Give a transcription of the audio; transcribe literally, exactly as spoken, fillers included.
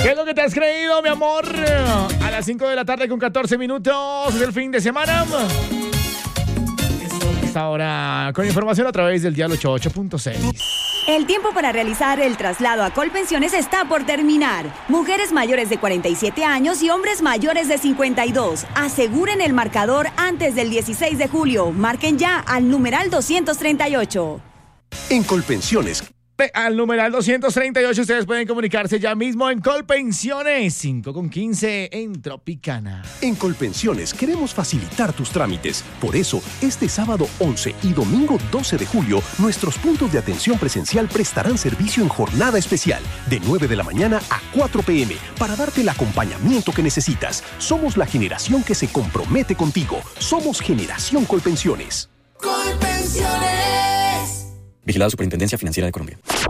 ¿Qué es lo que te has creído, mi amor? A las cinco de la tarde con catorce minutos del fin de semana. Esta hora con información a través del dial ochenta y ocho punto seis. El tiempo para realizar el traslado a Colpensiones está por terminar. Mujeres mayores de cuarenta y siete años y hombres mayores de cincuenta y dos. Aseguren el marcador antes del dieciséis de julio. Marquen ya al numeral doscientos treinta y ocho. En Colpensiones. Al numeral doscientos treinta y ocho ustedes pueden comunicarse ya mismo en Colpensiones cinco con quince en Tropicana. En Colpensiones queremos facilitar tus trámites. Por eso, este sábado once y domingo doce de julio, nuestros puntos de atención presencial prestarán servicio en jornada especial de nueve de la mañana a cuatro pe eme para darte el acompañamiento que necesitas. Somos la generación que se compromete contigo. Somos Generación Colpensiones. Colpensiones. Vigilada Superintendencia Financiera de Colombia.